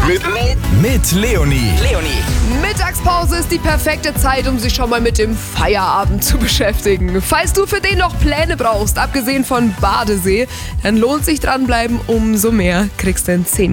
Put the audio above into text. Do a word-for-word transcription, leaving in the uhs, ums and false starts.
Mit, mit Leonie. Leonie. Mittagspause ist die perfekte Zeit, um sich schon mal mit dem Feierabend zu beschäftigen. Falls du für den noch Pläne brauchst, abgesehen von Badesee, dann lohnt sich dranbleiben umso mehr. Kriegst du in zehn